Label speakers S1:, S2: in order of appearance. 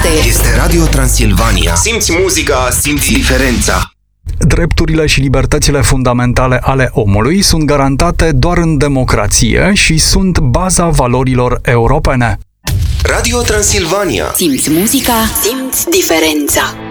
S1: Este Radio Transilvania. Simți muzica, simți diferența.
S2: Drepturile și libertățile fundamentale ale omului sunt garantate doar în democrație și sunt baza valorilor europene.
S1: Radio Transilvania.
S3: Simți muzica, simți diferența.